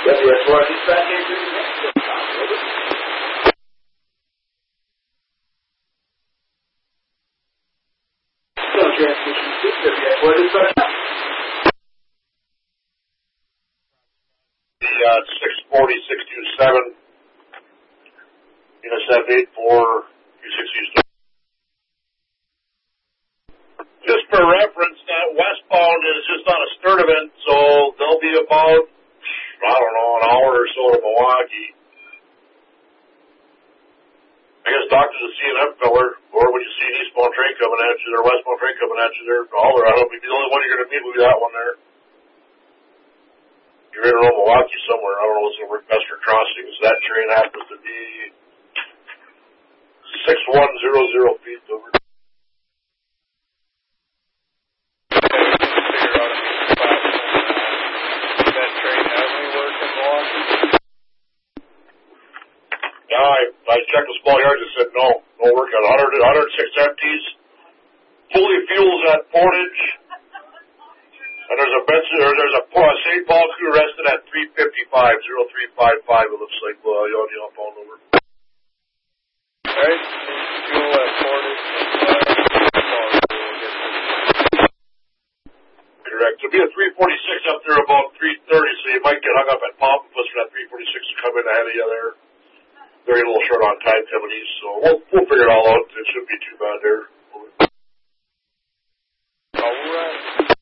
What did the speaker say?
WS4 dispatch agent. No transmission. WS4 dispatch. The 640-627. UNICEF 84-260. Just for reference, that westbound is just on a Sturdivant, so they'll be about, an hour or so to Milwaukee. I guess doctor's a C&M filler, or when you see an eastbound train coming at you, or westbound train coming at you, they're holler. I don't think the only one you're going to meet will be that one there. You're in around Milwaukee somewhere. I don't know what's going to work best for crossings. That train happens to be 6100 feet over. I checked the small yard and said no work at 106 empties. Fully fuels at Portage. And there's a St. Paul crew rested at 355, 0355 it looks like. Well, you'll phone over. Alright, fuel at Portage. Correct. It'll be a 346 up there about 330, so you might get hung up at Pompas for that 346 to come in ahead of you there. They're a little short on time coming east, so we'll figure it all out. It shouldn't be too bad there. Alright.